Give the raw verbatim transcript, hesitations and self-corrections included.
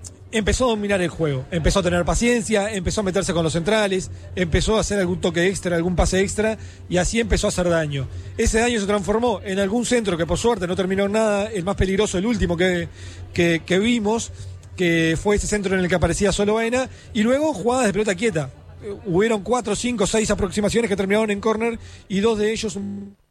empezó a dominar el juego, empezó a tener paciencia, empezó a meterse con los centrales, empezó a hacer algún toque extra, algún pase extra, y así empezó a hacer daño. Ese daño se transformó en algún centro que por suerte no terminó en nada, el más peligroso, el último que, que, que vimos, que fue ese centro en el que aparecía solo Baena, y luego jugadas de pelota quieta. Hubieron cuatro, cinco, seis aproximaciones que terminaron en córner, y dos de ellos...